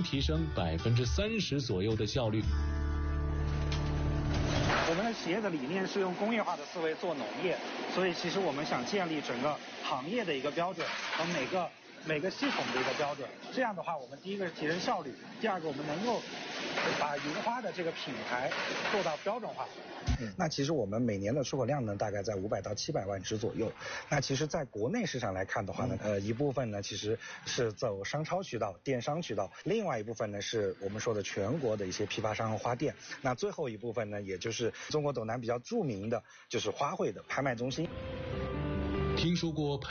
能提升30%左右的效率。 我们的企业的理念是用工业化的思维做农业，所以其实我们想建立整个行业的一个标准和每个系统的一个标准。这样的话，我们第一个是提升效率，第二个我们能够把银花的这个品牌做到标准化。 那其实我们每年的出口量呢，大概在500到700万只左右。那其实在国内市场来看的话呢，一部分呢其实是走商超渠道、电商渠道，另外一部分呢是我们说的全国的一些批发商和花店。那最后一部分呢，也就是中国斗南比较著名的就是花卉的拍卖中心。 听说过